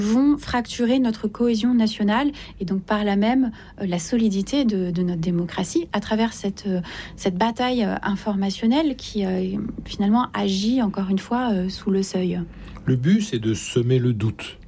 vont fracturer notre cohésion nationale et donc par là même la solidité de notre démocratie à travers cette bataille informationnelle qui finalement agit encore une fois sous le seuil. Le but, c'est de semer le doute.